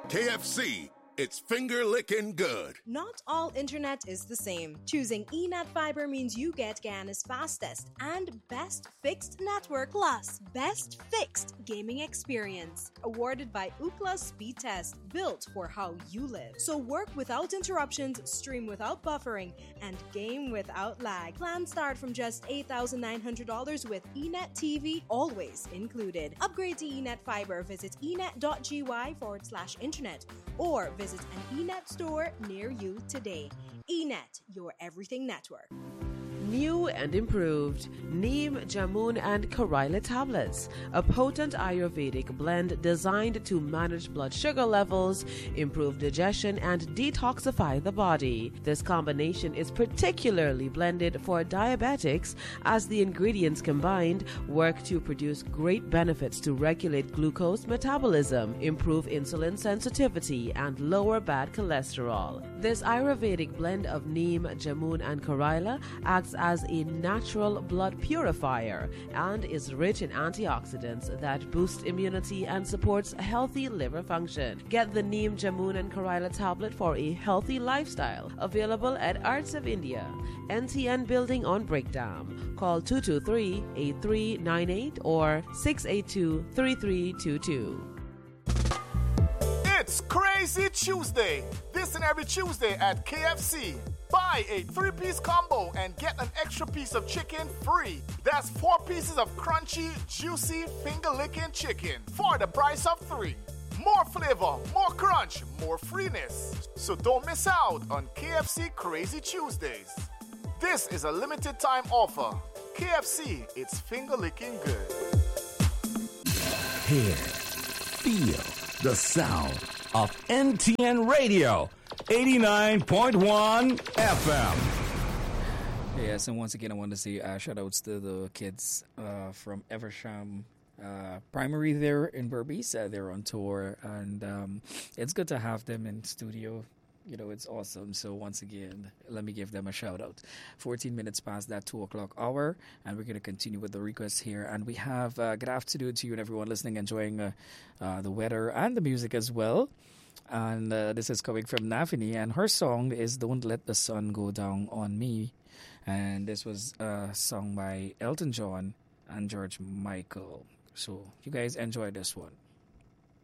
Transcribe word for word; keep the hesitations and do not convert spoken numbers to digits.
K F C, it's finger-licking good. Not all internet is the same. Choosing E Net Fiber means you get Guyana's fastest and best fixed network plus best fixed gaming experience. Awarded by Ookla Speed Test, built for how you live. So work without interruptions, stream without buffering, and game without lag. Plans start from just eight thousand nine hundred dollars with E Net T V always included. Upgrade to E Net Fiber. Visit enet.gy forward slash internet or visit Visit an E Net store near you today. E Net, your everything network. New and improved Neem, Jamun and Karaila tablets, a potent Ayurvedic blend designed to manage blood sugar levels, improve digestion and detoxify the body. This combination is particularly blended for diabetics as the ingredients combined work to produce great benefits to regulate glucose metabolism, improve insulin sensitivity and lower bad cholesterol. This Ayurvedic blend of Neem, Jamun and Karaila acts as a natural blood purifier and is rich in antioxidants that boost immunity and supports healthy liver function. Get the Neem, Jamun and Karaila tablet for a healthy lifestyle. Available at Arts of India, N T N Building on Breakdown. Call two two three, eight three nine eight or six eight two, three three two two. It's Crazy Tuesday. This and every Tuesday at K F C. Buy a three-piece combo and get an extra piece of chicken free. That's four pieces of crunchy, juicy, finger-licking chicken for the price of three. More flavor, more crunch, more freeness. So don't miss out on K F C Crazy Tuesdays. This is a limited time offer. K F C, it's finger-licking good. Hear, feel the sound of N T N Radio. eighty-nine point one F M. Yes, and once again, I want to say uh, shout outs to the kids uh, from Eversham uh, Primary there in Berbice. Uh, they're on tour, and um, it's good to have them in studio. You know, it's awesome. So once again, let me give them a shout out. fourteen minutes past that two o'clock hour, and we're going to continue with the requests here. And we have uh, good afternoon to you and everyone listening, enjoying uh, uh, the weather and the music as well. And uh, this is coming from Navini, and her song is Don't Let the Sun Go Down on Me. And this was uh, sung by Elton John and George Michael. So you guys enjoy this one.